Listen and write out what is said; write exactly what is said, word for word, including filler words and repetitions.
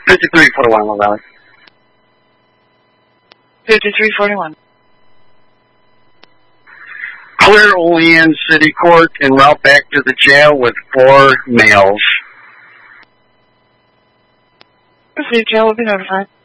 fifty-three forty-one, Long Valley. fifty-three forty-one. Clear Olean City Court en route back to the jail with four males. Proceed, jail will be notified.